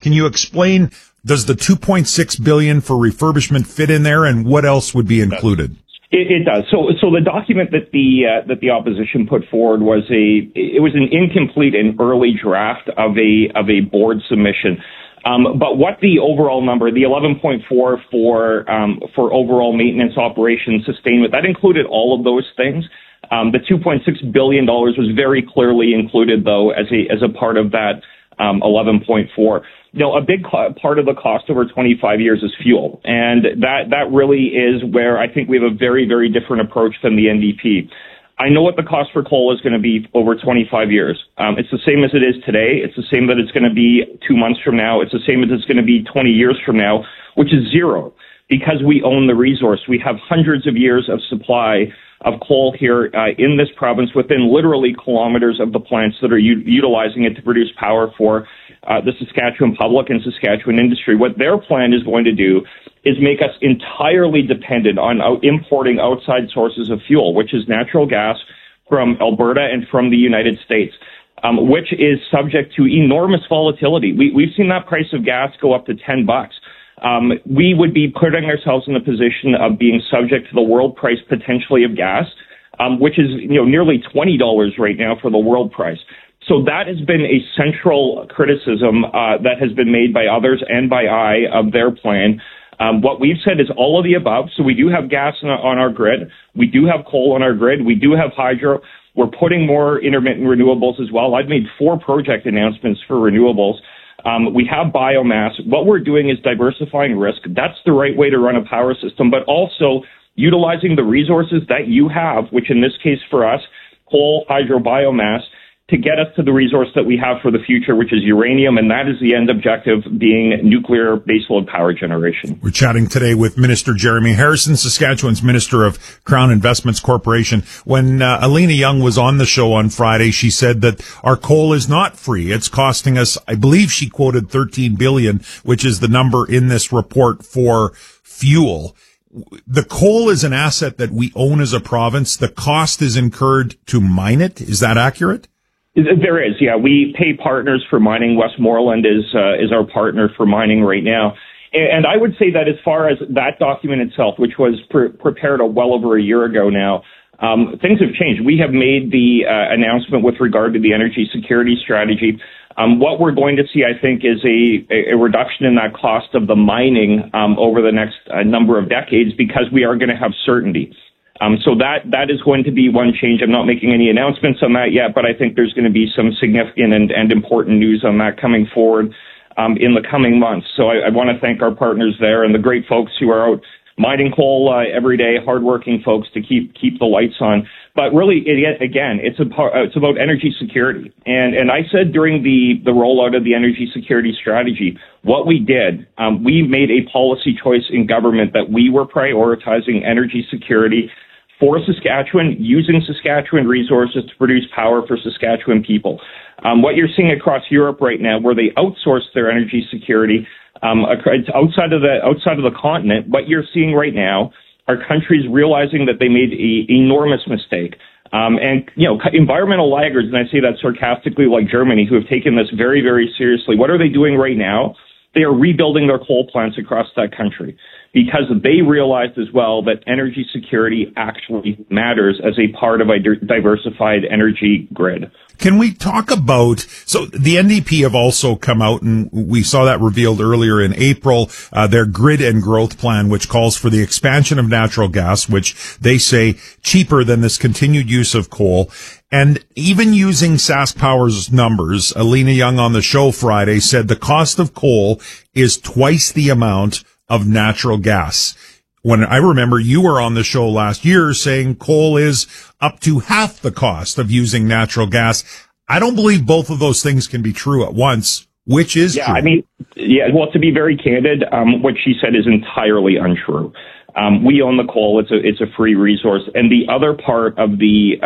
Can you explain, does the $2.6 billion for refurbishment fit in there, and what else would be included? It does. So the document that the opposition put forward was an incomplete and early draft of a board submission. But what the overall number, the 11.4 for overall maintenance, operations, sustainment, that included all of those things. The $2.6 billion was very clearly included, though, as a part of that 11.4. A big part of the cost over 25 years is fuel, and that really is where I think we have a very, very different approach than the NDP. I know what the cost for coal is going to be over 25 years. It's the same as it is today. It's the same that it's going to be 2 months from now. It's the same as it's going to be 20 years from now, which is zero, because we own the resource. We have hundreds of years of supply of coal here in this province within literally kilometers of the plants that are utilizing it to produce power for the Saskatchewan public and Saskatchewan industry. What their plan is going to do is make us entirely dependent on importing outside sources of fuel, which is natural gas from Alberta and from the United States, which is subject to enormous volatility. We've seen that price of gas go up to $10. We would be putting ourselves in a position of being subject to the world price potentially of gas, which is nearly $20 right now for the world price. So that has been a central criticism that has been made by others and by of their plan. What we've said is all of the above. So we do have gas on our grid. We do have coal on our grid. We do have hydro. We're putting more intermittent renewables as well. I've made 4 project announcements for renewables. We have biomass. What we're doing is diversifying risk. That's the right way to run a power system, but also utilizing the resources that you have, which in this case for us, coal, hydro, biomass, to get us to the resource that we have for the future, which is uranium, and that is the end objective being nuclear baseload power generation. We're chatting today with Minister Jeremy Harrison, Saskatchewan's Minister of Crown Investments Corporation. When Alina Young was on the show on Friday, she said that our coal is not free. It's costing us, I believe she quoted $13 billion, which is the number in this report for fuel. The coal is an asset that we own as a province. The cost is incurred to mine it. Is that accurate? There is, yeah. We pay partners for mining. Westmoreland is our partner for mining right now. And I would say that as far as that document itself, which was prepared well over a year ago now, things have changed. We have made the announcement with regard to the energy security strategy. What we're going to see, I think, is a reduction in that cost of the mining over the next number of decades, because we are going to have certainty. So that is going to be one change. I'm not making any announcements on that yet, but I think there's going to be some significant and important news on that coming forward in the coming months. So I want to thank our partners there and the great folks who are out mining coal every day, hardworking folks to keep the lights on. But really, again, it's about energy security. And I said during the rollout of the energy security strategy, what we did, we made a policy choice in government that we were prioritizing energy security for Saskatchewan, using Saskatchewan resources to produce power for Saskatchewan people. What you're seeing across Europe right now, where they outsource their energy security outside of the continent, what you're seeing right now are countries realizing that they made an enormous mistake. And environmental laggards, and I say that sarcastically, like Germany, who have taken this very, very seriously. What are they doing right now? They are rebuilding their coal plants across that country, because they realized as well that energy security actually matters as a part of a diversified energy grid. Can we talk about, so the NDP have also come out, and we saw that revealed earlier in April, their grid and growth plan, which calls for the expansion of natural gas, which they say cheaper than this continued use of coal. And even using SaskPower's numbers, Alina Young on the show Friday said the cost of coal is twice the amount of natural gas. When I remember you were on the show last year saying coal is up to half the cost of using natural gas. I don't believe both of those things can be true at once. Which is true? Well, to be very candid, what she said is entirely untrue. We own the coal. It's a free resource. And the other part of the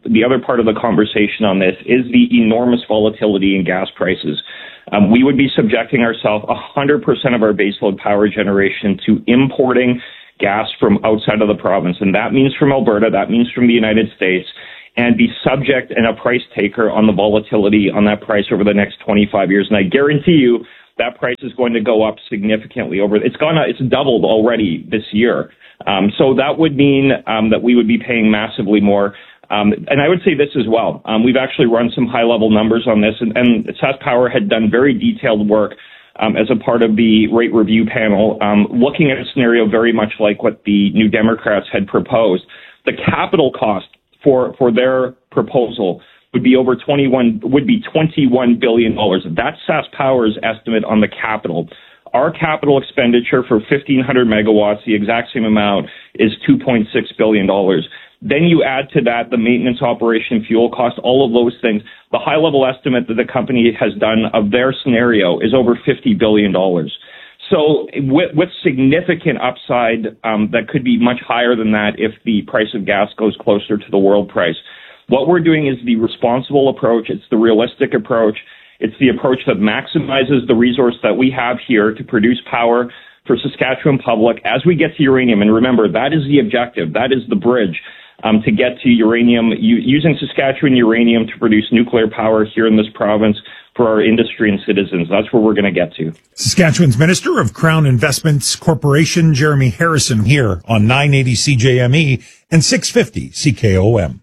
conversation on this is the enormous volatility in gas prices. We would be subjecting ourselves 100% of our baseload power generation to importing gas from outside of the province. And that means from Alberta, that means from the United States, and be subject and a price taker on the volatility on that price over the next 25 years. And I guarantee you that price is going to go up significantly. It's doubled already this year. So that would mean that we would be paying massively more. And I would say this as well. We've actually run some high-level numbers on this, and SaskPower had done very detailed work as a part of the rate review panel, looking at a scenario very much like what the New Democrats had proposed. The capital cost for their proposal would be $21 billion. That's SaskPower's estimate on the capital. Our capital expenditure for 1,500 megawatts, the exact same amount, is $2.6 billion. Then you add to that the maintenance, operation, fuel cost, all of those things. The high-level estimate that the company has done of their scenario is over $50 billion. So with significant upside that could be much higher than that if the price of gas goes closer to the world price. What we're doing is the responsible approach. It's the realistic approach. It's the approach that maximizes the resource that we have here to produce power for Saskatchewan Public as we get to uranium. And remember, that is the objective. That is the bridge to get to uranium, using Saskatchewan uranium to produce nuclear power here in this province for our industry and citizens. That's where we're going to get to. Saskatchewan's Minister of Crown Investments Corporation, Jeremy Harrison, here on 980 CJME and 650 CKOM.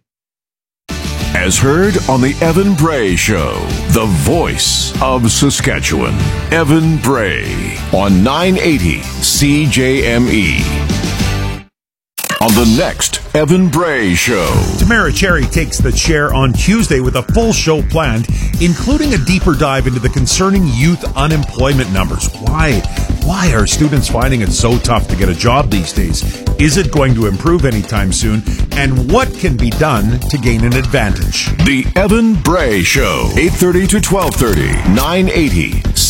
As heard on the Evan Bray Show, the voice of Saskatchewan. Evan Bray on 980 CJME. On the next Evan Bray Show. Tamara Cherry takes the chair on Tuesday with a full show planned, including a deeper dive into the concerning youth unemployment numbers. Why are students finding it so tough to get a job these days? Is it going to improve anytime soon? And what can be done to gain an advantage? The Evan Bray Show, 8:30 to 12:30, 980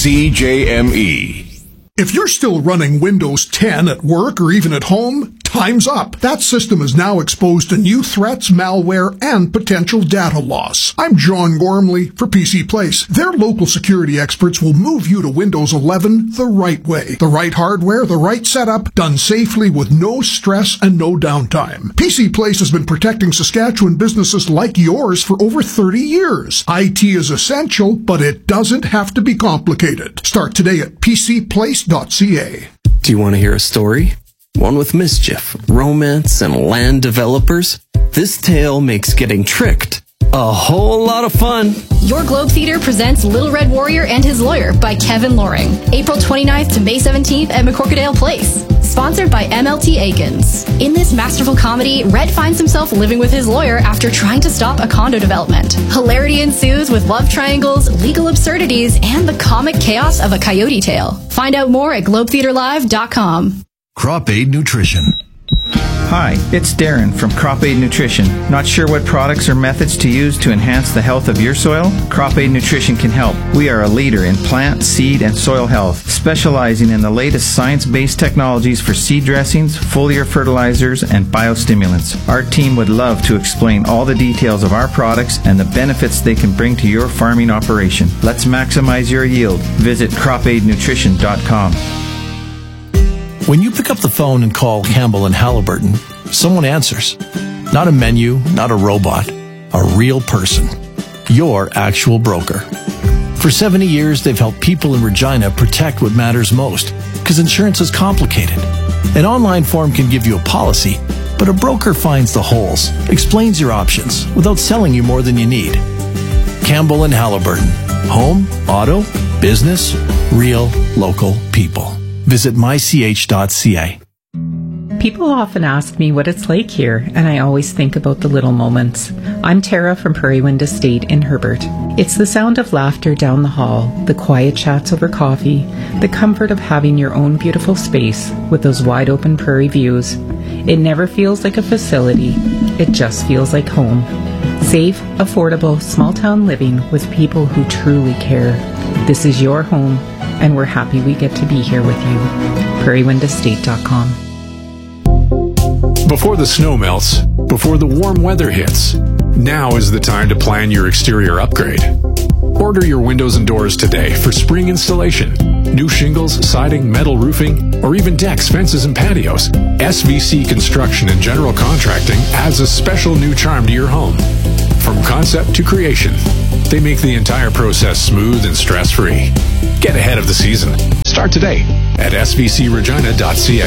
CJME. If you're still running Windows 10 at work or even at home, time's up. That system is now exposed to new threats, malware, and potential data loss. I'm John Gormley for PC Place. Their local security experts will move you to Windows 11 the right way. The right hardware, the right setup, done safely with no stress and no downtime. PC Place has been protecting Saskatchewan businesses like yours for over 30 years. IT is essential, but it doesn't have to be complicated. Start today at PCPlace.ca. Do you want to hear a story? One with mischief, romance, and land developers? This tale makes getting tricked a whole lot of fun. Your Globe Theatre presents Little Red Warrior and His Lawyer by Kevin Loring. April 29th to May 17th at McCorkadale Place. Sponsored by MLT Aikens. In this masterful comedy, Red finds himself living with his lawyer after trying to stop a condo development. Hilarity ensues with love triangles, legal absurdities, and the comic chaos of a coyote tale. Find out more at globetheaterlive.com. Crop Aid Nutrition. Hi, it's Darren from Crop Aid Nutrition. Not sure what products or methods to use to enhance the health of your soil? Crop Aid Nutrition can help. We are a leader in plant, seed, and soil health, specializing in the latest science-based technologies for seed dressings, foliar fertilizers, and biostimulants. Our team would love to explain all the details of our products and the benefits they can bring to your farming operation. Let's maximize your yield. Visit cropaidnutrition.com. When you pick up the phone and call Campbell and Halliburton, someone answers. Not a menu, not a robot, a real person. Your actual broker. For 70 years, they've helped people in Regina protect what matters most, because insurance is complicated. An online form can give you a policy, but a broker finds the holes, explains your options, without selling you more than you need. Campbell and Halliburton. Home, auto, business, real, local people. Visit mych.ca. People often ask me what it's like here, and I always think about the little moments. I'm Tara from Prairie Wind Estate in Herbert. It's the sound of laughter down the hall, the quiet chats over coffee, the comfort of having your own beautiful space with those wide open prairie views. It never feels like a facility. It just feels like home. Safe, affordable, small town living with people who truly care. This is your home, and we're happy we get to be here with you. prairiewindestate.com. Before the snow melts, before the warm weather hits, now is the time to plan your exterior upgrade. Order your windows and doors today for spring installation. New shingles, siding, metal roofing, or even decks, fences, and patios. SVC Construction and General Contracting adds a special new charm to your home. From concept to creation, They make the entire process smooth and stress-free. Get ahead of the season. Start today at svcregina.ca.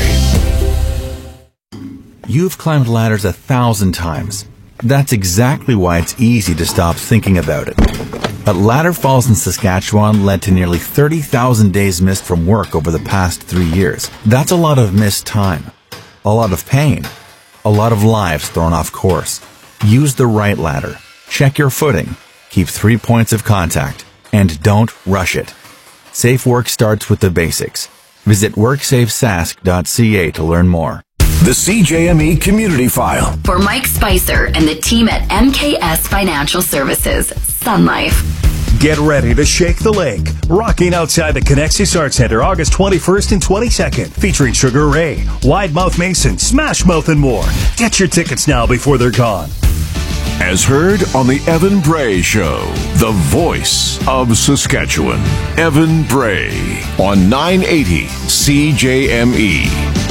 You've climbed ladders 1,000 times. That's exactly why it's easy to stop thinking about it. But Ladder Falls in Saskatchewan led to nearly 30,000 days missed from work over the past 3 years. That's a lot of missed time, a lot of pain, a lot of lives thrown off course. Use the right ladder. Check your footing. Keep 3 points of contact. And don't rush it. Safe work starts with the basics. Visit WorksafeSask.ca to learn more. The CJME Community File. For Mike Spicer and the team at MKS Financial Services, Sun Life. Get ready to shake the lake. Rocking outside the Connexus Arts Center August 21st and 22nd. Featuring Sugar Ray, Wide Mouth Mason, Smash Mouth, and more. Get your tickets now before they're gone. As heard on the Evan Bray Show, the voice of Saskatchewan. Evan Bray on 980 CJME.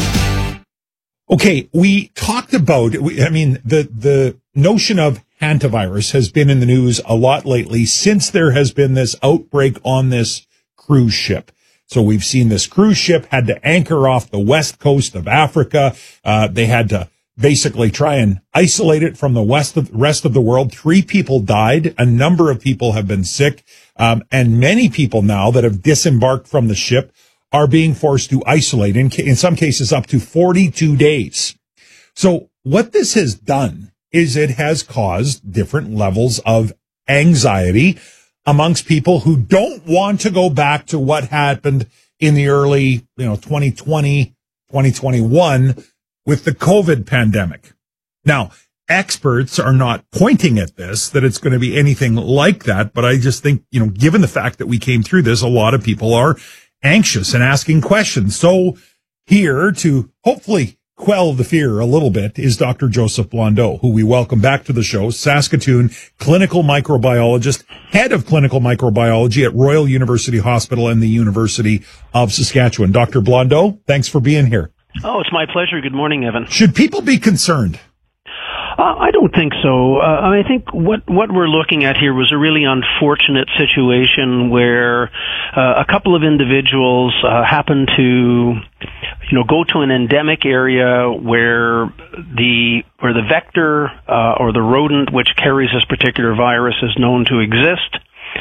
Okay, we talked about, the notion of hantavirus has been in the news a lot lately since there has been this outbreak on this cruise ship. So we've seen this cruise ship had to anchor off the west coast of Africa. They had to basically try and isolate it from the rest of the world. 3 people died. A number of people have been sick. And many people now that have disembarked from the ship are being forced to isolate, in some cases up to 42 days. So what this has done is it has caused different levels of anxiety amongst people who don't want to go back to what happened in the early, 2020, 2021 with the COVID pandemic. Now, experts are not pointing at this, that it's going to be anything like that. But I just think, given the fact that we came through this, a lot of people are anxious and asking questions. So here to hopefully quell the fear a little bit is Dr. Joseph Blondeau, who we welcome back to the show, Saskatoon clinical microbiologist, head of clinical microbiology at Royal University Hospital and the University of Saskatchewan. Dr. Blondeau, thanks for being here. Oh, it's my pleasure. Good morning, Evan. Should people be concerned? I don't think so. I think what we're looking at here was a really unfortunate situation where a couple of individuals happened to, go to an endemic area where the vector or the rodent which carries this particular virus is known to exist.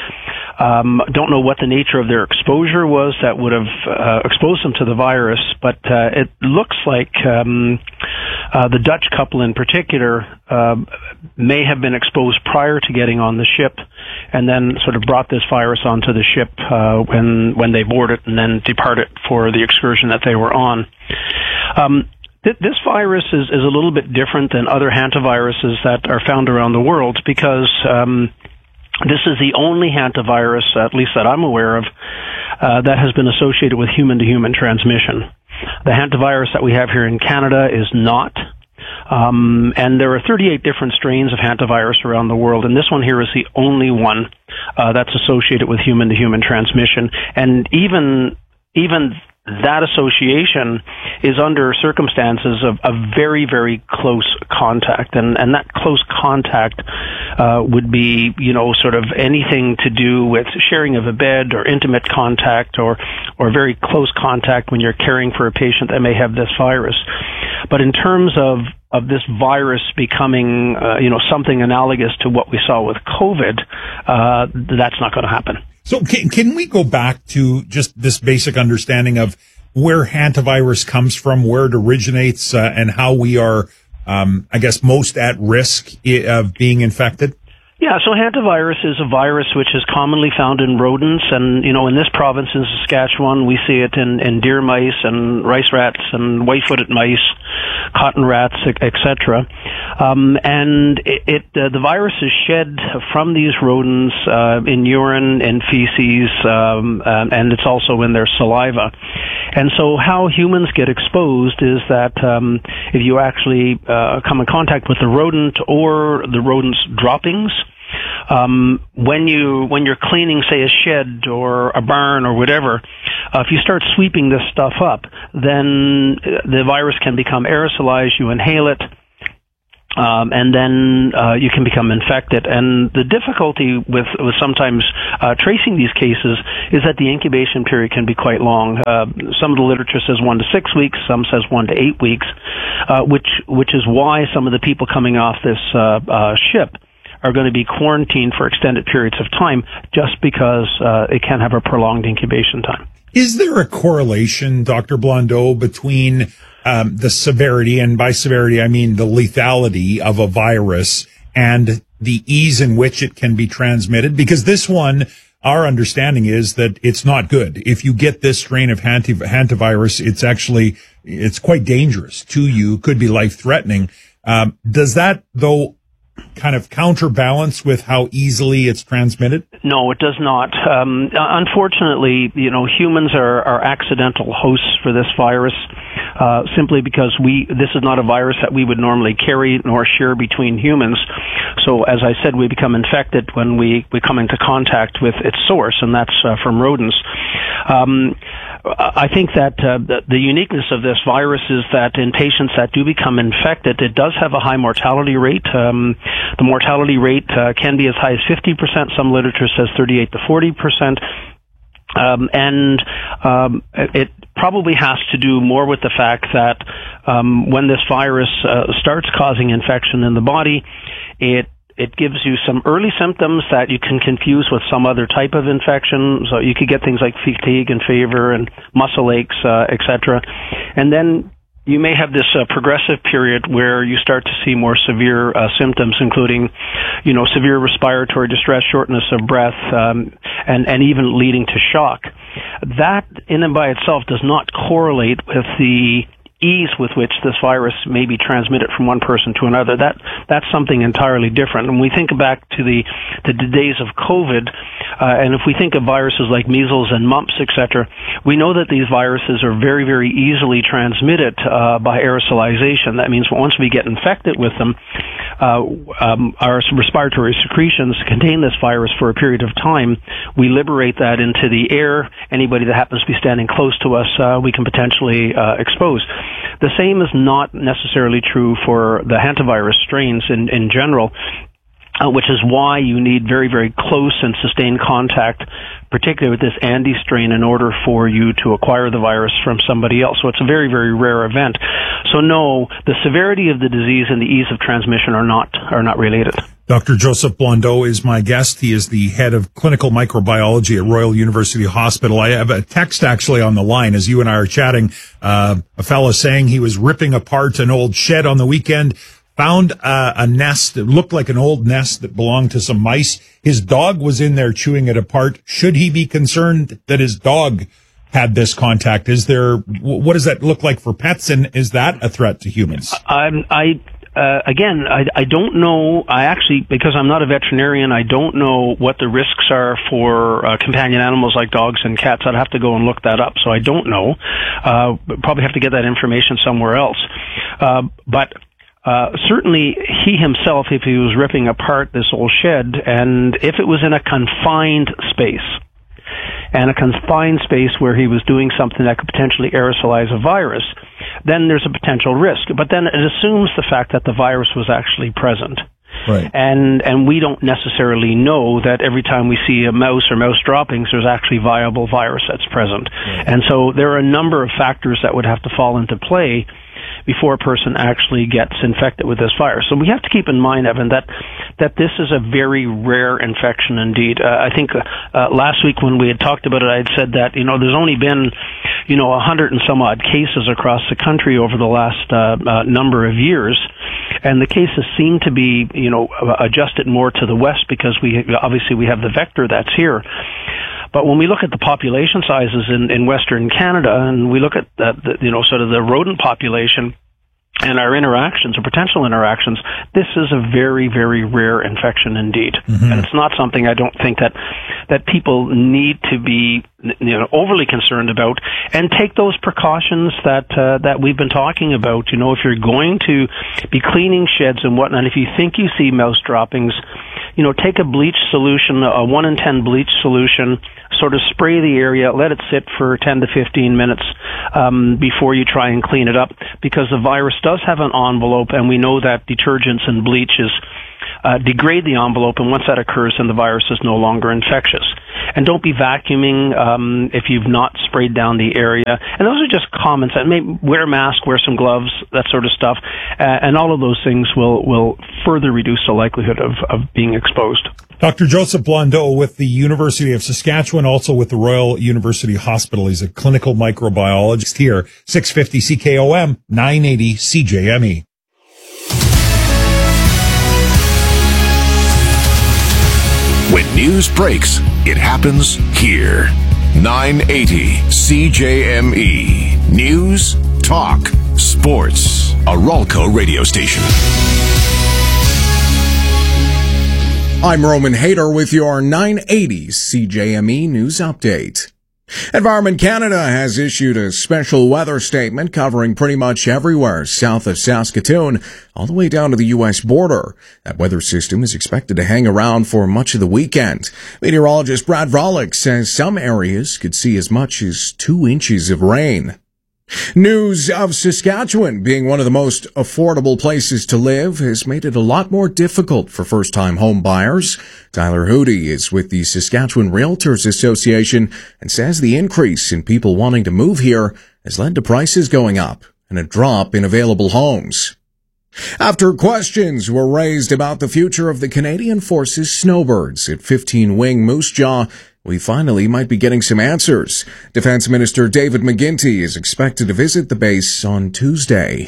Don't know what the nature of their exposure was that would have exposed them to the virus, but it looks like the Dutch couple in particular may have been exposed prior to getting on the ship, and then sort of brought this virus onto the ship when they boarded and then departed for the excursion that they were on. This virus is a little bit different than other hantaviruses that are found around the world because this is the only hantavirus, at least that I'm aware of, that has been associated with human-to-human transmission. The hantavirus that we have here in Canada is not. And there are 38 different strains of hantavirus around the world, and this one here is the only one that's associated with human-to-human transmission. And even that association is under circumstances of very, very close contact. And that close contact would be, sort of anything to do with sharing of a bed or intimate contact or very close contact when you're caring for a patient that may have this virus. But in terms of this virus becoming, something analogous to what we saw with COVID, that's not going to happen. So can we go back to just this basic understanding of where hantavirus comes from, where it originates, and how we are, most at risk of being infected? Yeah, so hantavirus is a virus which is commonly found in rodents, and, in this province in Saskatchewan, we see it in deer mice and rice rats and white-footed mice, cotton rats, etc. And the virus is shed from these rodents in urine and feces, and it's also in their saliva. And so how humans get exposed is that if you actually come in contact with the rodent or the rodent's droppings, when you're cleaning, say, a shed or a barn or whatever, if you start sweeping this stuff up, then the virus can become aerosolized. You inhale it, and then you can become infected. And the difficulty with sometimes tracing these cases is that the incubation period can be quite long. Some of the literature says 1 to 6 weeks, some says 1 to 8 weeks, which is why some of the people coming off this ship are going to be quarantined for extended periods of time, just because it can have a prolonged incubation time. Is there a correlation, Dr. Blondeau, between the severity, and by severity I mean the lethality of a virus, and the ease in which it can be transmitted? Because this one, our understanding is that it's not good. If you get this strain of hantavirus, it's quite dangerous to you, could be life-threatening. Does that, though, kind of counterbalance with how easily it's transmitted? No, it does not. Unfortunately, humans are accidental hosts for this virus, simply because this is not a virus that we would normally carry nor share between humans. So, as I said, we become infected when we come into contact with its source, and that's from rodents. I think that the uniqueness of this virus is that in patients that do become infected, it does have a high mortality rate. The mortality rate can be as high as 50%. Some literature says 38 to 40%. It probably has to do more with the fact that when this virus starts causing infection in the body, it gives you some early symptoms that you can confuse with some other type of infection. So you could get things like fatigue and fever and muscle aches, etc. And then you may have this progressive period where you start to see more severe symptoms, including, severe respiratory distress, shortness of breath, and even leading to shock. That in and by itself does not correlate with the ease with which this virus may be transmitted from one person to another. That's something entirely different. When we think back to the days of COVID, and if we think of viruses like measles and mumps, etc., we know that these viruses are very, very easily transmitted by aerosolization. That means once we get infected with them, our respiratory secretions contain this virus for a period of time. We liberate that into the air. Anybody that happens to be standing close to us, we can potentially expose. The same is not necessarily true for the hantavirus strains in general, which is why you need very, very close and sustained contact, particularly with this Andes strain, in order for you to acquire the virus from somebody else. So it's a very, very rare event. So no, the severity of the disease and the ease of transmission are not related. Dr. Joseph Blondeau is my guest. He is the head of clinical microbiology at Royal University Hospital. I have a text actually on the line as you and I are chatting. A fellow saying he was ripping apart an old shed on the weekend, found a nest that looked like an old nest that belonged to some mice. His dog was in there chewing it apart. Should he be concerned that his dog had this contact? What does that look like for pets, and is that a threat to humans? I don't know. Because I'm not a veterinarian, I don't know what the risks are for companion animals like dogs and cats. I'd have to go and look that up. So I don't know. Probably have to get that information somewhere else. But certainly he himself, if he was ripping apart this old shed, and if it was in a confined space, where he was doing something that could potentially aerosolize a virus, then there's a potential risk. But then it assumes the fact that the virus was actually present. Right. And we don't necessarily know that every time we see a mouse or mouse droppings, there's actually viable virus that's present. Right. And so there are a number of factors that would have to fall into play before a person actually gets infected with this virus. So we have to keep in mind, Evan, that this is a very rare infection indeed. I think last week when we had talked about it, I had said that, there's only been, 100 and some odd cases across the country over the last number of years. And the cases seem to be, adjusted more to the west because we have the vector that's here. But when we look at the population sizes in Western Canada, and we look at the rodent population and our interactions or potential interactions, this is a very, very rare infection indeed. Mm-hmm. And it's not something I don't think that people need to be overly concerned about, and take those precautions that we've been talking about. If you're going to be cleaning sheds and whatnot, if you think you see mouse droppings, take a bleach solution, a 1 in 10 bleach solution, sort of spray the area, let it sit for 10 to 15 minutes before you try and clean it up, because the virus does have an envelope, and we know that detergents and bleaches degrade the envelope, and once that occurs, then the virus is no longer infectious. And don't be vacuuming if you've not sprayed down the area. And those are just comments. And maybe wear a mask, wear some gloves, that sort of stuff. And all of those things will further reduce the likelihood of being exposed. Dr. Joseph Blondeau with the University of Saskatchewan, also with the Royal University Hospital. He's a clinical microbiologist here. 650 CKOM, 980 CJME. When news breaks, it happens here. 980 CJME. News, talk, sports. A Ralco radio station. I'm Roman Hader with your 980 CJME News Update. Environment Canada has issued a special weather statement covering pretty much everywhere south of Saskatoon, all the way down to the U.S. border. That weather system is expected to hang around for much of the weekend. Meteorologist Brad Volek says some areas could see as much as 2 inches of rain. News of Saskatchewan being one of the most affordable places to live has made it a lot more difficult for first-time home buyers. Tyler Hootie is with the Saskatchewan Realtors Association and says the increase in people wanting to move here has led to prices going up and a drop in available homes. After questions were raised about the future of the Canadian Forces snowbirds at 15 Wing Moose Jaw, we finally might be getting some answers. Defense Minister David McGuinty is expected to visit the base on Tuesday.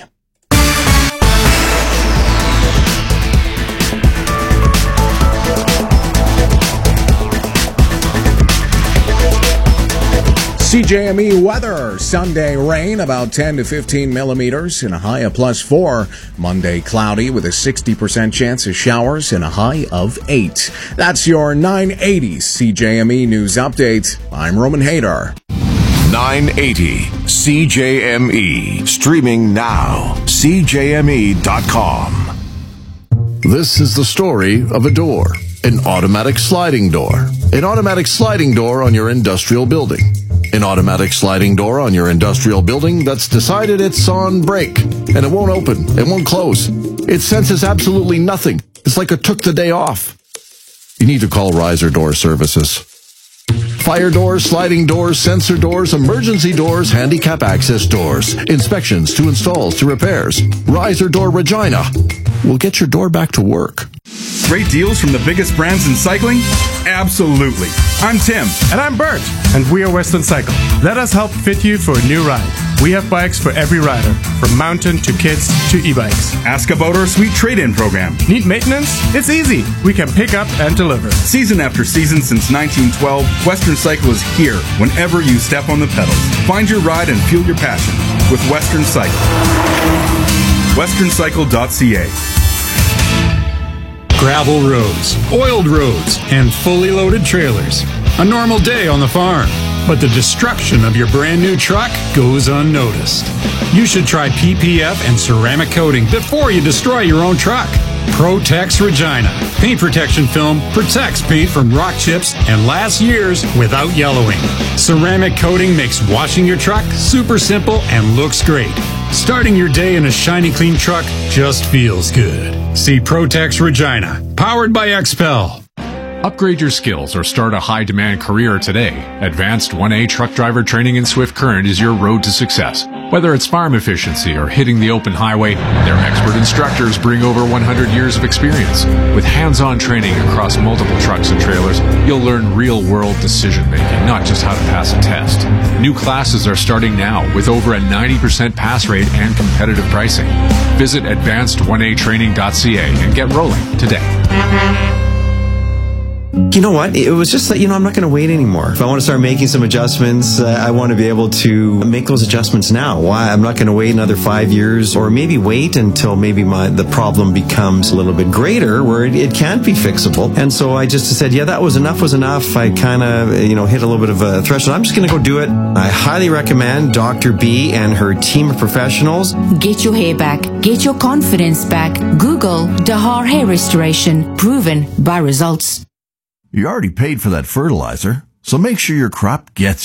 CJME weather. Sunday rain, about 10 to 15 millimeters, and a high of +4. Monday cloudy with a 60% chance of showers and a high of 8. That's your 980 CJME News Update. I'm Roman Hader. 980 CJME. Streaming now. CJME.com. This is the story of a door. An automatic sliding door. An automatic sliding door on your industrial building. An automatic sliding door on your industrial building that's decided it's on break, and it won't open, it won't close. It senses absolutely nothing. It's like it took the day off. You need to call Riser Door Services. Fire doors, sliding doors, sensor doors, emergency doors, handicap access doors, inspections to installs to repairs. Riser Door Regina will get your door back to work. Great deals from the biggest brands in cycling? Absolutely. I'm Tim. And I'm Bert. And we are Western Cycle. Let us help fit you for a new ride. We have bikes for every rider, from mountain to kids to e-bikes. Ask about our sweet trade-in program. Need maintenance? It's easy. We can pick up and deliver. Season after season since 1912, Western Cycle is here whenever you step on the pedals. Find your ride and fuel your passion with Western Cycle. westerncycle.ca. Gravel roads, oiled roads, and fully loaded trailers. A normal day on the farm. But the destruction of your brand new truck goes unnoticed. You should try PPF and ceramic coating before you destroy your own truck. Protex Regina. Paint protection film protects paint from rock chips and lasts years without yellowing. Ceramic coating makes washing your truck super simple and looks great. Starting your day in a shiny clean truck just feels good. See Protex Regina. Powered by XPEL. Upgrade your skills or start a high-demand career today. Advanced 1A truck driver training in Swift Current is your road to success. Whether it's farm efficiency or hitting the open highway, their expert instructors bring over 100 years of experience. With hands-on training across multiple trucks and trailers, you'll learn real-world decision-making, not just how to pass a test. New classes are starting now with over a 90% pass rate and competitive pricing. Visit advanced1atraining.ca and get rolling today. You know what? It was just that, I'm not going to wait anymore. If I want to start making some adjustments, I want to be able to make those adjustments now. Why? I'm not going to wait another 5 years, or maybe wait until maybe the problem becomes a little bit greater where it can't be fixable. And so I just said, that was enough. I kind of, hit a little bit of a threshold. I'm just going to go do it. I highly recommend Dr. B and her team of professionals. Get your hair back. Get your confidence back. Google Dahar Hair Restoration. Proven by results. You already paid for that fertilizer, so make sure your crop gets it.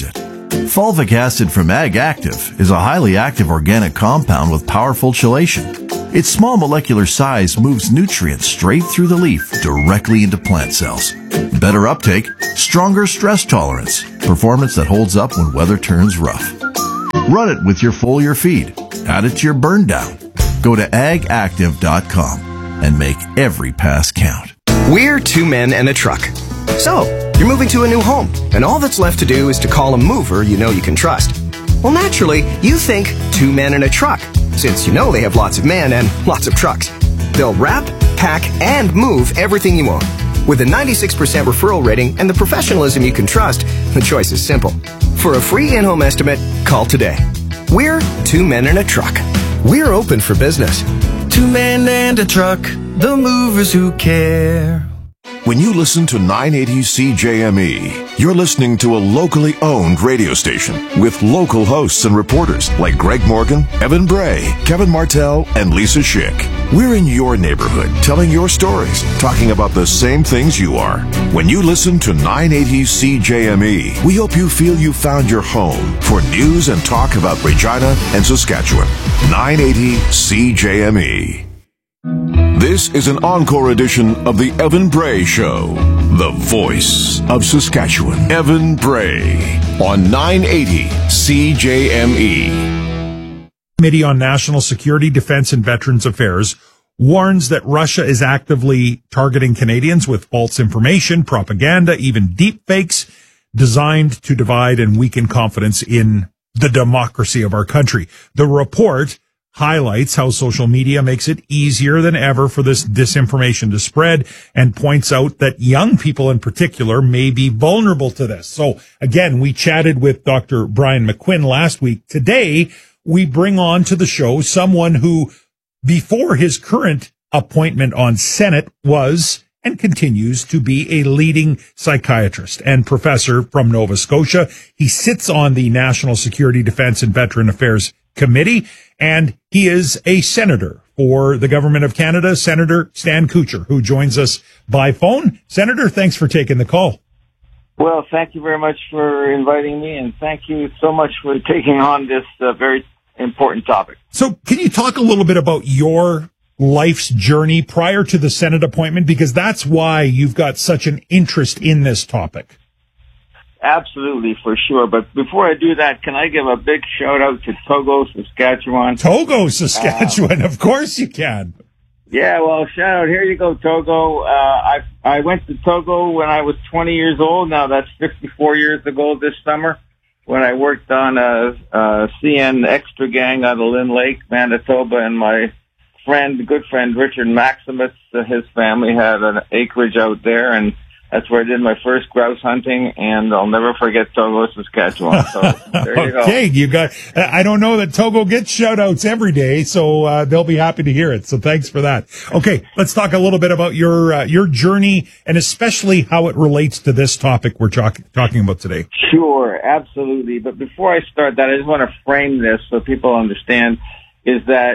Fulvic acid from Ag Active is a highly active organic compound with powerful chelation. Its small molecular size moves nutrients straight through the leaf directly into plant cells. Better uptake, stronger stress tolerance, performance that holds up when weather turns rough. Run it with your foliar feed. Add it to your burn down. Go to agactive.com and make every pass count. We're two men and a truck. So, you're moving to a new home, and all that's left to do is to call a mover you know you can trust. Well, naturally, you think two men and a truck, since you know they have lots of men and lots of trucks. They'll wrap, pack, and move everything you own. With a 96% referral rating and the professionalism you can trust, the choice is simple. For a free in-home estimate, call today. We're two men and a truck. We're open for business. Two men and a truck, the movers who care. When you listen to 980 CJME, you're listening to a locally owned radio station with local hosts and reporters like Greg Morgan, Evan Bray, Kevin Martell, and Lisa Schick. We're in your neighborhood, telling your stories, talking about the same things you are. When you listen to 980 CJME, we hope you feel you found your home for news and talk about Regina and Saskatchewan. 980 CJME. This is an encore edition of the Evan Bray Show, the voice of Saskatchewan. Evan Bray on 980 CJME. Committee on National Security, Defense, and Veterans Affairs warns that Russia is actively targeting Canadians with false information, propaganda, even deep fakes designed to divide and weaken confidence in the democracy of our country. The report highlights how social media makes it easier than ever for this disinformation to spread and points out that young people in particular may be vulnerable to this. So again, we chatted with Dr. Brian McQuinn last week. Today, we bring on to the show someone who, before his current appointment on Senate, was and continues to be a leading psychiatrist and professor from Nova Scotia. He sits on the National Security, Defense, and Veteran Affairs Committee, and he is a senator for the Government of Canada, Senator Stan Kuchar, who joins us by phone. Senator, thanks for taking the call. Well, thank you very much for inviting me, and thank you so much for taking on this very important topic. So can you talk a little bit about your life's journey prior to the Senate appointment? Because that's why you've got such an interest in this topic. Absolutely, for sure. But before I do that, can I give a big shout out to Togo, Saskatchewan? Togo, Saskatchewan, of course you can. Yeah, well, shout out. Here you go, Togo. I went to Togo when I was 20 years old. Now that's 54 years ago this summer when I worked on a CN extra gang out of Lynn Lake, Manitoba, and my good friend Richard Maximus, his family had an acreage out there, and that's where I did my first grouse hunting, and I'll never forget Togo, Saskatchewan. So there you go. Okay, I don't know that Togo gets shout-outs every day, so they'll be happy to hear it. So thanks for that. Okay, let's talk a little bit about your journey, and especially how it relates to this topic we're talking about today. Sure, absolutely. But before I start that, I just want to frame this so people understand, is that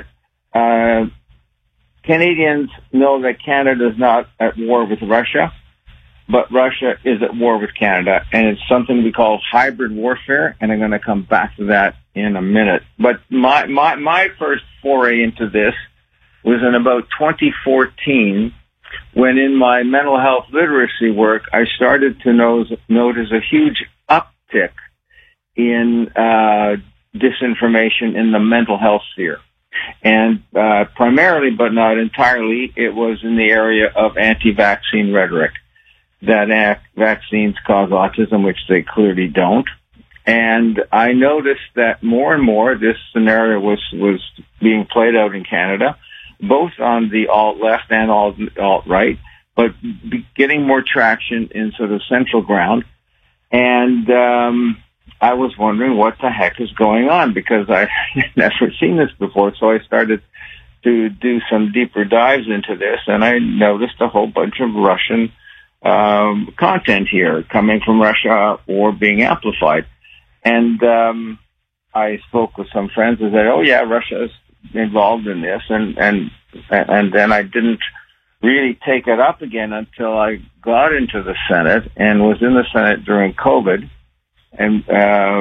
Canadians know that Canada is not at war with Russia, but Russia is at war with Canada, and it's something we call hybrid warfare, and I'm going to come back to that in a minute. But my first foray into this was in about 2014, when in my mental health literacy work, I started to notice a huge uptick in disinformation in the mental health sphere. And primarily, but not entirely, it was in the area of anti-vaccine rhetoric, that vaccines cause autism, which they clearly don't. And I noticed that more and more this scenario was being played out in Canada, both on the alt-left and alt-right, but getting more traction in sort of central ground. And I was wondering what the heck is going on, because I had never seen this before. So I started to do some deeper dives into this, and I noticed a whole bunch of Russian content here coming from Russia or being amplified. And I spoke with some friends and said, oh yeah, Russia is involved in this, and then I didn't really take it up again until I got into the Senate and was in the Senate during COVID, and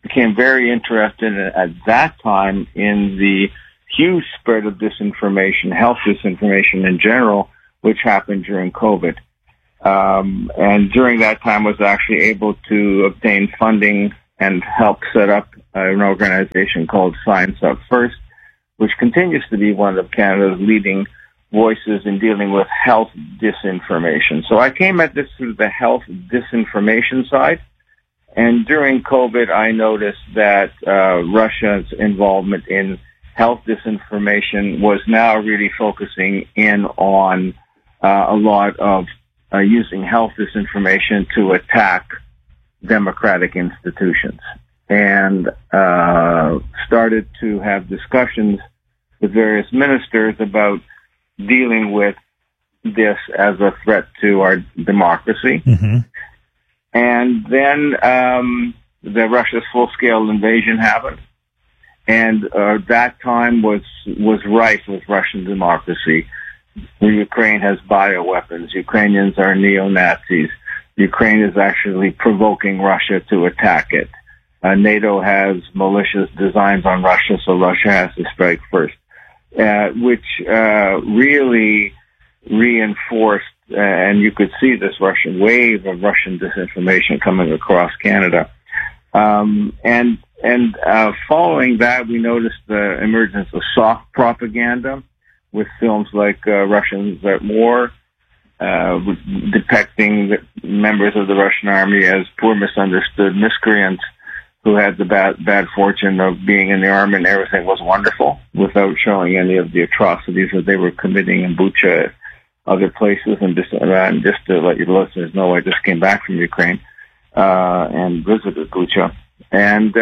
became very interested at that time in the huge spread of disinformation, health disinformation in general, which happened during COVID. And during that time was actually able to obtain funding and help set up an organization called Science Up First, which continues to be one of Canada's leading voices in dealing with health disinformation. So I came at this through the health disinformation side. And during COVID, I noticed that Russia's involvement in health disinformation was now really focusing in on a lot of using health disinformation to attack democratic institutions, and started to have discussions with various ministers about dealing with this as a threat to our democracy. Mm-hmm. And then the Russia's full-scale invasion happened, and that time was rife with Russian democracy. Ukraine has bioweapons. Ukrainians are neo-Nazis. Ukraine is actually provoking Russia to attack it. NATO has malicious designs on Russia, so Russia has to strike first, which really reinforced, and you could see this Russian wave of Russian disinformation coming across Canada. And following that, we noticed the emergence of soft propaganda with films like Russians at War, depicting the members of the Russian army as poor, misunderstood miscreants who had the bad fortune of being in the army and everything was wonderful, without showing any of the atrocities that they were committing in Bucha, other places. And just to let your listeners know, I just came back from Ukraine and visited Bucha, and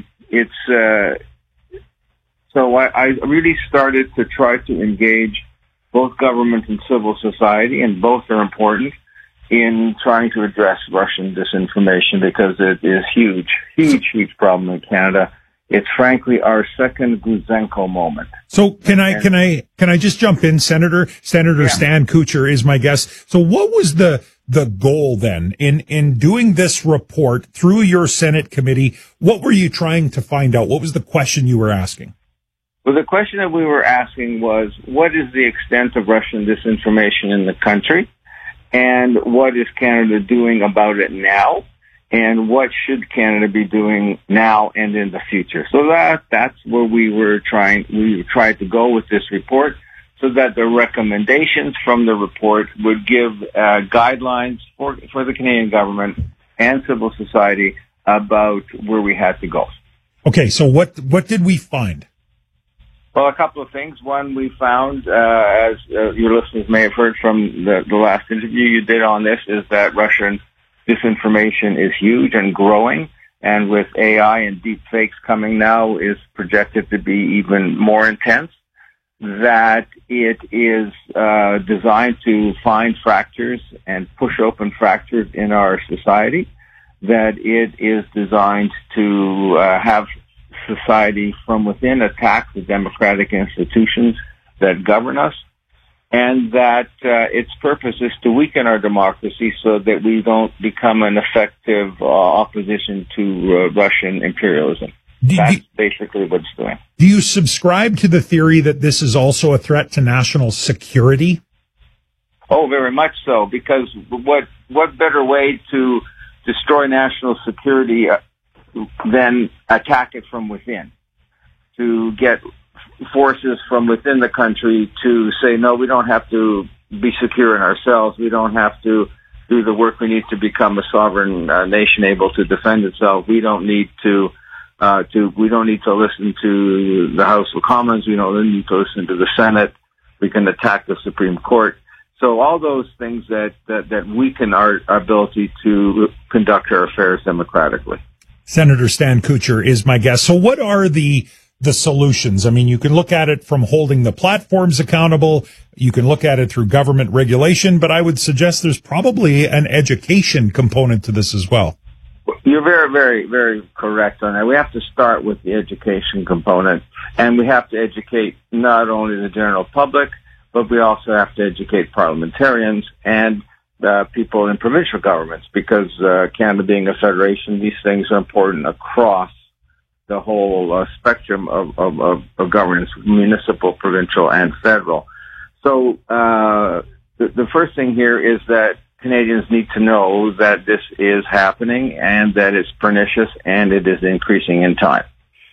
so I really started to try to engage both government and civil society, and both are important, in trying to address Russian disinformation, because it is huge problem in Canada. It's frankly our second Gluzenko moment. So can I just jump in, Senator? Senator Stan Kucher is my guest. So what was the goal then in doing this report through your Senate committee? What were you trying to find out? What was the question you were asking? Well, the question that we were asking was, what is the extent of Russian disinformation in the country? And what is Canada doing about it now? And what should Canada be doing now and in the future? So that's where we tried to go with this report, so that the recommendations from the report would give guidelines for the Canadian government and civil society about where we had to go. Okay, so what did we find? Well, a couple of things. One, we found, as your listeners may have heard from the last interview you did on this, is that Russian disinformation is huge and growing, and with AI and deep fakes coming now, is projected to be even more intense. That it is designed to find fractures and push open fractures in our society. That it is designed to have society from within attack the democratic institutions that govern us, and that its purpose is to weaken our democracy so that we don't become an effective opposition to Russian imperialism. That's basically what it's doing. Do you subscribe to the theory that this is also a threat to national security? Oh, very much so, because what better way to destroy national security than attack it from within, to get forces from within the country to say, no, we don't have to be secure in ourselves. We don't have to do the work we need to become a sovereign nation able to defend itself. We don't need to listen to the House of Commons. We don't need to listen to the Senate. We can attack the Supreme Court. So all those things that weaken our ability to conduct our affairs democratically. Senator Stan Kucher is my guest. So what are the solutions? I mean, you can look at it from holding the platforms accountable. You can look at it through government regulation, but I would suggest there's probably an education component to this as well. You're very, very, very correct on that. We have to start with the education component, and we have to educate not only the general public, but we also have to educate parliamentarians and people in provincial governments, because Canada being a federation, these things are important across the whole spectrum of governance, municipal, provincial, and federal. So the first thing here is that Canadians need to know that this is happening and that it's pernicious and it is increasing in time.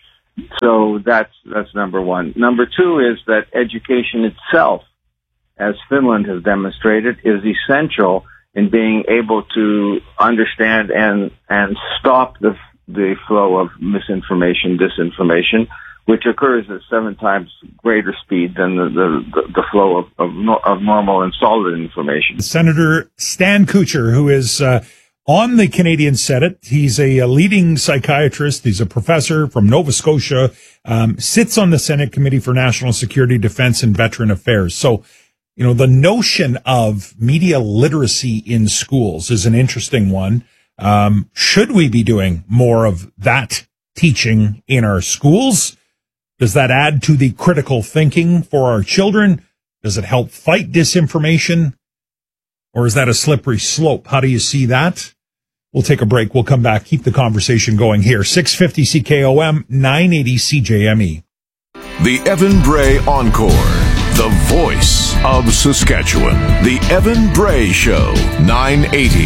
So that's number one. Number two is that education itself, as Finland has demonstrated, is essential in being able to understand and stop the flow of misinformation, disinformation, which occurs at 7 times greater speed than the flow of normal and solid information. Senator Stan Kutcher, who is on the Canadian Senate, he's a leading psychiatrist. He's a professor from Nova Scotia, sits on the Senate Committee for National Security, Defense, and Veteran Affairs. So, you know, the notion of media literacy in schools is an interesting one. Should we be doing more of that teaching in our schools? Does that add to the critical thinking for our children? Does it help fight disinformation? Or is that a slippery slope? How do you see that? We'll take a break. We'll come back. Keep the conversation going here. 650 CKOM, 980 CJME. The Evan Bray Encore. The voice of Saskatchewan. The Evan Bray Show. 980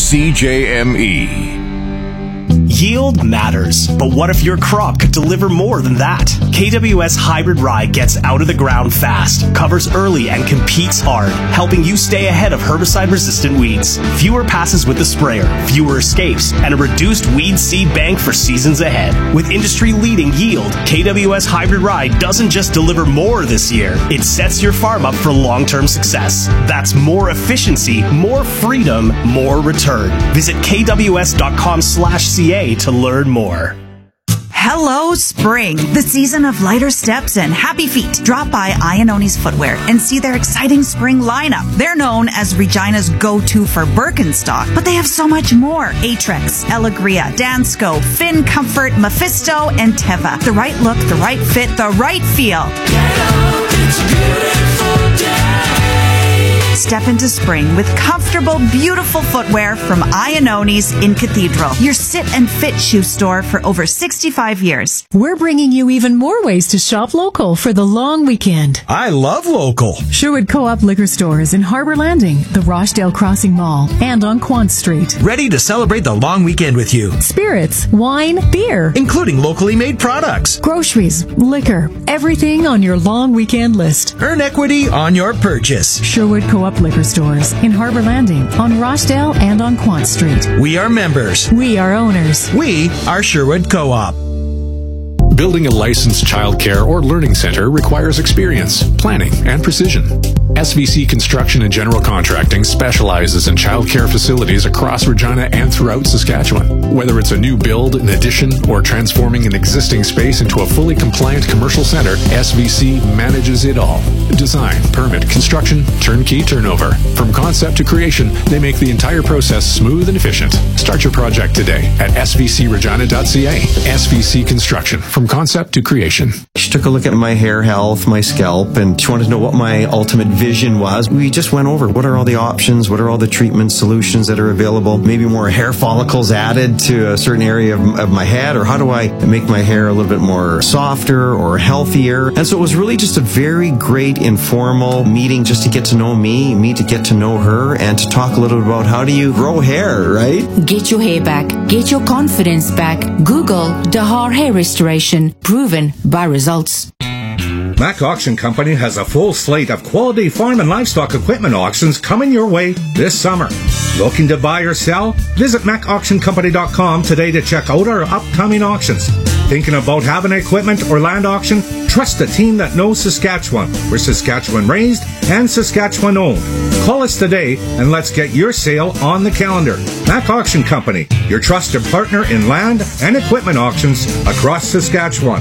CJME. Yield matters, but what if your crop could deliver more than that? KWS Hybrid Rye gets out of the ground fast, covers early, and competes hard, helping you stay ahead of herbicide-resistant weeds. Fewer passes with the sprayer, fewer escapes, and a reduced weed seed bank for seasons ahead. With industry-leading yield, KWS Hybrid Rye doesn't just deliver more this year, it sets your farm up for long-term success. That's more efficiency, more freedom, more return. Visit kws.com/CA to learn more. Hello, spring, the season of lighter steps and happy feet. Drop by Iannoni's Footwear and see their exciting spring lineup. They're known as Regina's go-to for Birkenstock, but they have so much more. Aetrex, Elegria, Dansko, Finn Comfort, Mephisto, and Teva. The right look, the right fit, the right feel. It's a beautiful day. Step into spring with comfortable, beautiful footwear from Iannoni's in Cathedral, your sit and fit shoe store for over 65 years. We're bringing you even more ways to shop local for the long weekend. I love local. Sherwood Co-op Liquor Stores in Harbor Landing, the Rochdale Crossing Mall, and on Quant Street. Ready to celebrate the long weekend with you. Spirits, wine, beer, including locally made products, groceries, liquor, everything on your long weekend list. Earn equity on your purchase. Sherwood Co-op Liquor Stores in Harbor Landing, on Rochdale, and on Quant Street. We are members. We are owners. We are Sherwood Co-op. Building a licensed childcare or learning center requires experience, planning, and precision. SVC Construction and General Contracting specializes in childcare facilities across Regina and throughout Saskatchewan. Whether it's a new build, an addition, or transforming an existing space into a fully compliant commercial center, SVC manages it all. Design, permit, construction, turnkey turnover. From concept to creation, they make the entire process smooth and efficient. Start your project today at svcregina.ca. SVC Construction, from concept to creation. She took a look at my hair health, my scalp, and she wanted to know what my ultimate vision was. We just went over what are all the options, what are all the treatment solutions that are available, maybe more hair follicles added to a certain area of my head, or how do I make my hair a little bit more softer or healthier. And so it was really just a very great informal meeting just to get to know me to get to know her, and to talk a little bit about how do you grow hair, right? Get your hair back. Get your confidence back. Google Dahar Hair Restoration. Proven by results. Mac Auction Company has a full slate of quality farm and livestock equipment auctions coming your way this summer. Looking to buy or sell? Visit MacAuctionCompany.com today to check out our upcoming auctions. Thinking about having an equipment or land auction? Trust a team that knows Saskatchewan. We're Saskatchewan raised and Saskatchewan owned. Call us today and let's get your sale on the calendar. Mac Auction Company, your trusted partner in land and equipment auctions across Saskatchewan.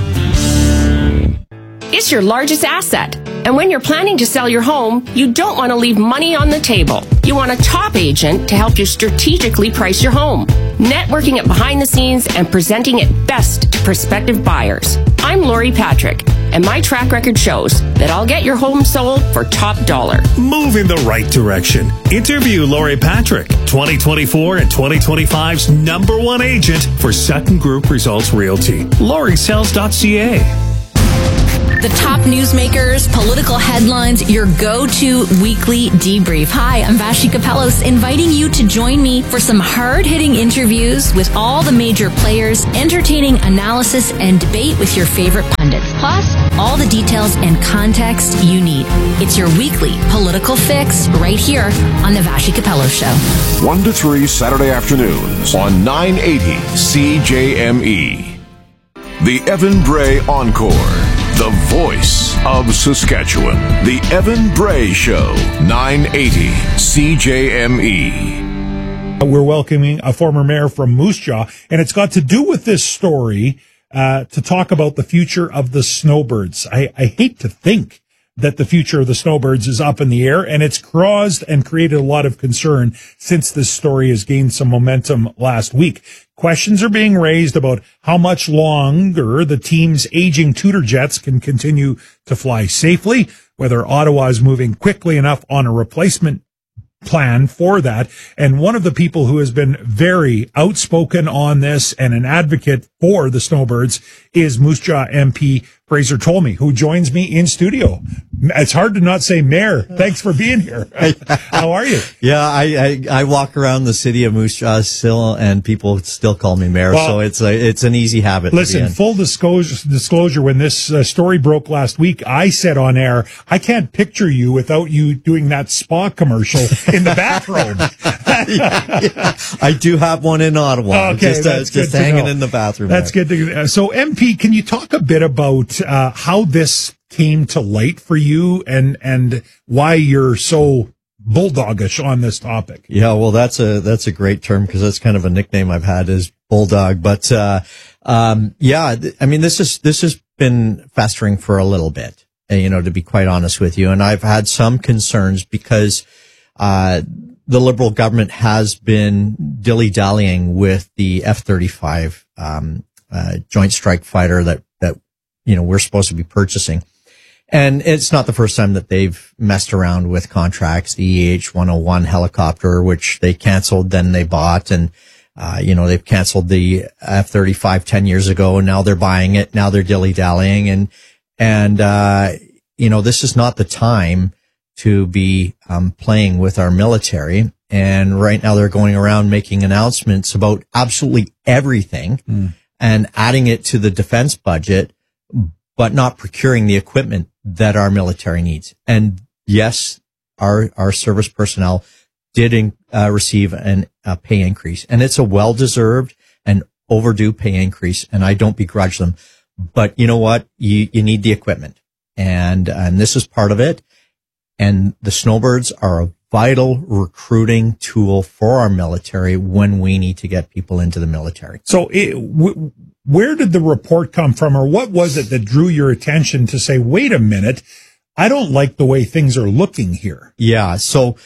It's your largest asset. And when you're planning to sell your home, you don't want to leave money on the table. You want a top agent to help you strategically price your home, networking it behind the scenes and presenting it best to prospective buyers. I'm Lori Patrick. And my track record shows that I'll get your home sold for top dollar. Move in the right direction. Interview Lori Patrick, 2024 and 2025's #1 agent for Sutton Group Results Realty. LoriSells.ca. The top newsmakers, political headlines, your go-to weekly debrief. Hi, I'm Vashi Kapelos, inviting you to join me for some hard-hitting interviews with all the major players, entertaining analysis, and debate with your favorite pundits. Plus, all the details and context you need. It's your weekly political fix right here on the Vashi Kapelos Show. 1 to 3 Saturday afternoons on 980 CJME. The Evan Bray Encore. The voice of Saskatchewan. The Evan Bray Show, 980 CJME. We're welcoming a former mayor from Moose Jaw, and it's got to do with this story to talk about the future of the snowbirds. I hate to think that the future of the snowbirds is up in the air, and it's caused and created a lot of concern since this story has gained some momentum last week. Questions are being raised about how much longer the team's aging Tudor jets can continue to fly safely, whether Ottawa is moving quickly enough on a replacement plan for that. And one of the people who has been very outspoken on this and an advocate for the snowbirds is Moose Jaw MP Fraser Tolmie, who joins me in studio. It's hard to not say Mayor. Thanks for being here. How are you? Yeah, I walk around the city of Moose Jaw still, and people still call me Mayor. Well, so it's an easy habit. Listen, full disclosure. When this story broke last week, I said on air, I can't picture you without you doing that spa commercial in the bathroom. yeah. I do have one in Ottawa. Okay, just hanging in the bathroom. That's good to know. So, MP, can you talk a bit about how this came to light for you and why you're so bulldogish on this topic? Yeah, well, that's a great term because that's kind of a nickname I've had is bulldog. But yeah, I mean, this has been festering for a little bit, to be quite honest with you. And I've had some concerns because the Liberal government has been dilly-dallying with the F-35 Joint Strike Fighter that we're supposed to be purchasing. And it's not the first time that they've messed around with contracts. The EH-101 helicopter, which they canceled, then they bought, and they've canceled the F-35 10 years ago, and now they're buying it. Now they're dilly-dallying, and this is not the time to be playing with our military. And right now they're going around making announcements about absolutely everything and adding it to the defense budget, but not procuring the equipment that our military needs. And yes, our service personnel did receive a pay increase, and it's a well-deserved and overdue pay increase, and I don't begrudge them. But you know what? You need the equipment, and this is part of it. And the snowbirds are a vital recruiting tool for our military when we need to get people into the military. So where did the report come from, or what was it that drew your attention to say, wait a minute, I don't like the way things are looking here? Yeah. So,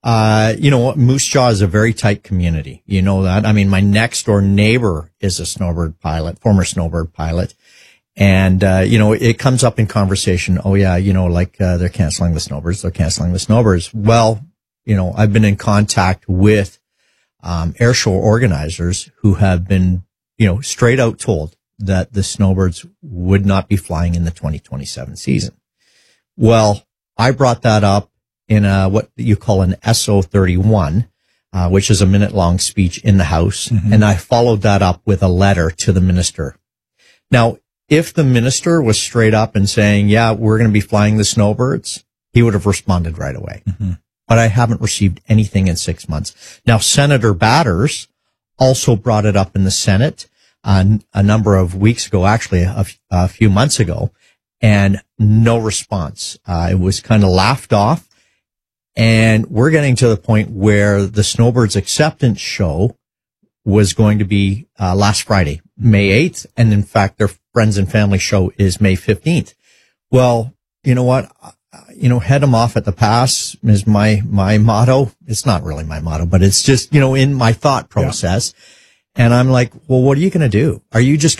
Moose Jaw is a very tight community. You know that. I mean, my next door neighbor is a snowbird pilot, former snowbird pilot. And, it comes up in conversation. Oh, yeah, they're canceling the snowbirds. They're canceling the snowbirds. Well, I've been in contact with, airshow organizers who have been, straight out told that the snowbirds would not be flying in the 2027 season. Well, I brought that up in what you call an SO31, which is a minute-long speech in the House. Mm-hmm. And I followed that up with a letter to the minister. Now, if the minister was straight up and saying, yeah, we're going to be flying the snowbirds, he would have responded right away. Mm-hmm. But I haven't received anything in 6 months. Now, Senator Batters also brought it up in the Senate a number of weeks ago, actually a few months ago, and no response. It was kind of laughed off. And we're getting to the point where the Snowbirds acceptance show was going to be last Friday, May 8th. And in fact, their friends and family show is May 15th. Well, you know what? Head them off at the pass is my motto. It's not really my motto, but it's just, in my thought process. Yeah. And I'm like, well, what are you going to do? Are you just going to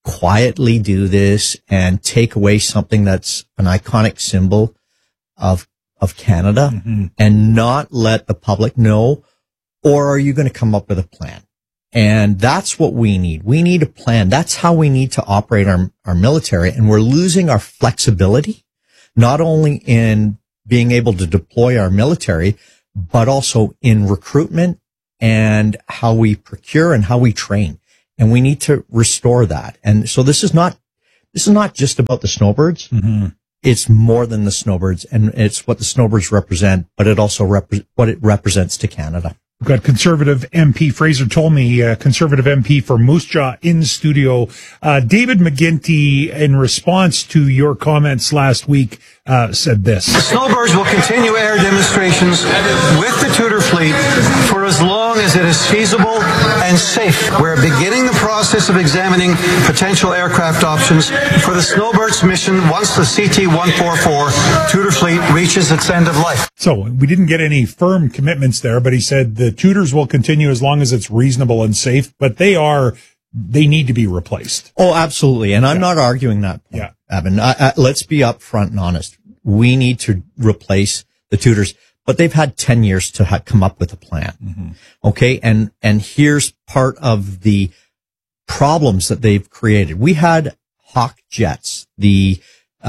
quietly do this and take away something that's an iconic symbol of Canada and not let the public know? Or are you going to come up with a plan? And that's what we need. We need a plan. That's how we need to operate our military. And we're losing our flexibility, not only in being able to deploy our military, but also in recruitment and how we procure and how we train. And we need to restore that. And so this is not just about the snowbirds. It's more than the snowbirds, and it's what the snowbirds represent, but it also what it represents to Canada. We've got Conservative MP Fraser Tolmie, Conservative MP for Moose Jaw in studio. David McGuinty, in response to your comments last week, said this. The snowbirds will continue air demonstrations with the Tudor fleet for as long as it is feasible and safe. We're beginning the process of examining potential aircraft options for the snowbirds mission once the CT-144 Tudor fleet reaches its end of life. So we didn't get any firm commitments there, but he said the Tudors will continue as long as it's reasonable and safe, but they need to be replaced. Oh, absolutely. And I'm not arguing that point, Evan. Let's be upfront and honest. We need to replace the Tudors, but they've had 10 years to come up with a plan. Okay. And here's part of the problems that they've created. We had Hawk jets, the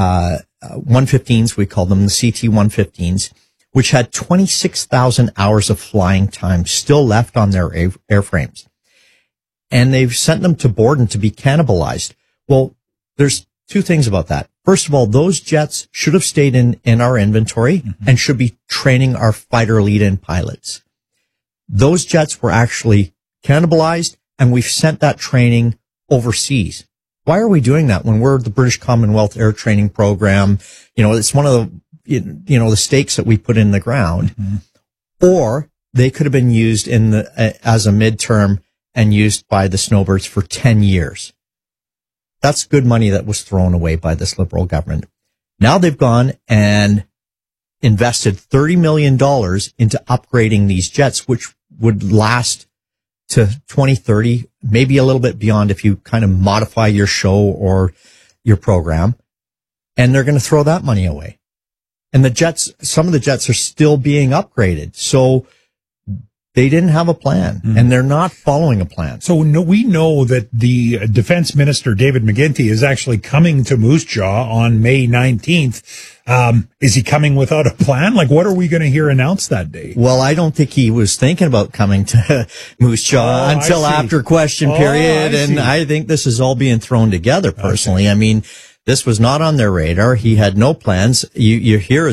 115s, we call them the CT-115s, which had 26,000 hours of flying time still left on their airframes. And they've sent them to Borden to be cannibalized. Well, there's two things about that. First of all, those jets should have stayed in our inventory and should be training our fighter lead-in pilots. Those jets were actually cannibalized, and we've sent that training overseas. Why are we doing that when we're the British Commonwealth Air Training Program? It's one of the stakes that we put in the ground. Or they could have been used as a midterm and used by the snowbirds for 10 years. That's good money that was thrown away by this Liberal government. Now they've gone and invested $30 million into upgrading these jets, which would last to 2030, maybe a little bit beyond if you kind of modify your show or your program. And they're going to throw that money away. And some of the jets are still being upgraded. So they didn't have a plan, and they're not following a plan. So we know that the Defense Minister, David McGuinty, is actually coming to Moose Jaw on May 19th. Is he coming without a plan? Like, what are we going to hear announced that day? Well, I don't think he was thinking about coming to Moose Jaw until after question period. I think this is all being thrown together personally. Okay. I mean, this was not on their radar. He had no plans. You hear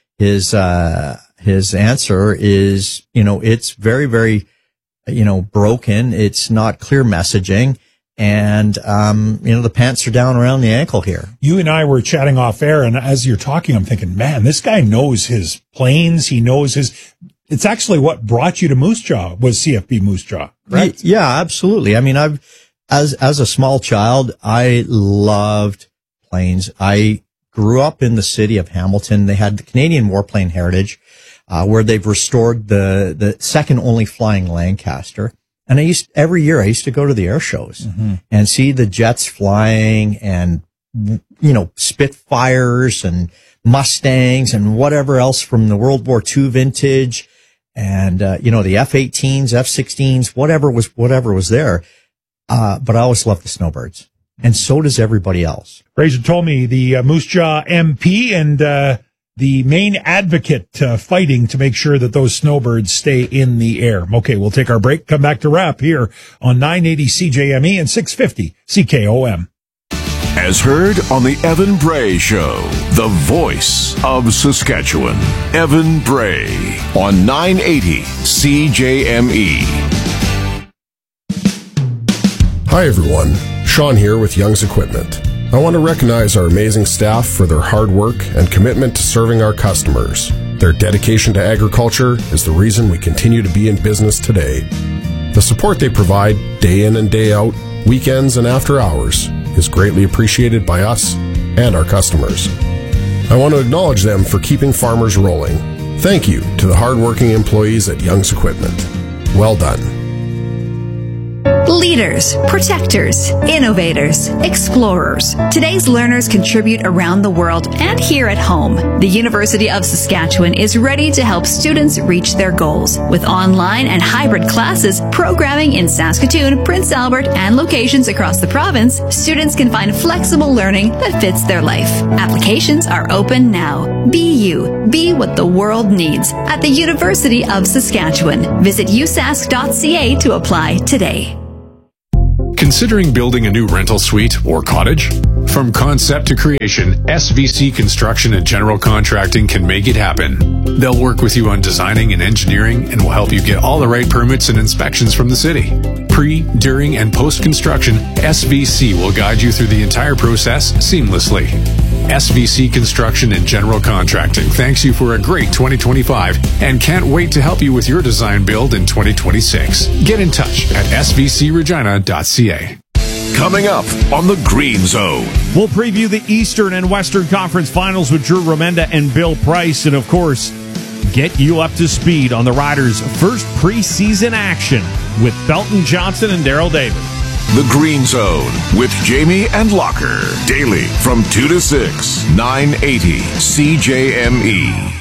his answer is, it's very, very, broken. It's not clear messaging. And, the pants are down around the ankle here. You and I were chatting off air, and as you're talking, I'm thinking, man, this guy knows his planes. He knows it's actually what brought you to Moose Jaw was CFB Moose Jaw, right? Yeah, absolutely. I mean, as a small child, I loved planes. I grew up in the city of Hamilton. They had the Canadian Warplane Heritage, where they've restored the second only flying Lancaster. And every year I used to go to the air shows and see the jets flying and, Spitfires and Mustangs and whatever else from the World War II vintage and, the F-18s, F-16s, whatever was there. But I always loved the snowbirds. And so does everybody else. Fraser Tolmie, the Moose Jaw MP and, the main advocate fighting to make sure that those snowbirds stay in the air. Okay, we'll take our break, come back to wrap here on 980 CJME and 650 CKOM. As heard on the Evan Bray Show, the voice of Saskatchewan. Evan Bray on 980 CJME. Hi everyone, Sean here with Young's Equipment. I want to recognize our amazing staff for their hard work and commitment to serving our customers. Their dedication to agriculture is the reason we continue to be in business today. The support they provide day in and day out, weekends and after hours, is greatly appreciated by us and our customers. I want to acknowledge them for keeping farmers rolling. Thank you to the hardworking employees at Young's Equipment. Well done. Leaders, protectors, innovators, explorers. Today's learners contribute around the world and here at home. The University of Saskatchewan is ready to help students reach their goals. With online and hybrid classes, programming in Saskatoon, Prince Albert, and locations across the province, students can find flexible learning that fits their life. Applications are open now. Be you. Be what the world needs at the University of Saskatchewan. Visit usask.ca to apply today. Considering building a new rental suite or cottage? From concept to creation, SVC Construction and General Contracting can make it happen. They'll work with you on designing and engineering and will help you get all the right permits and inspections from the city. Pre, during, and post-construction, SVC will guide you through the entire process seamlessly. SVC Construction and General Contracting thanks you for a great 2025 and can't wait to help you with your design build in 2026. Get in touch at svcregina.ca. Coming up on the Green Zone. We'll preview the Eastern and Western Conference Finals with Drew Remenda and Bill Price, and of course, get you up to speed on the Riders' first preseason action with Belton Johnson and Daryl Davis. The Green Zone with Jamie and Locker. Daily from 2 to 6, 980 CJME.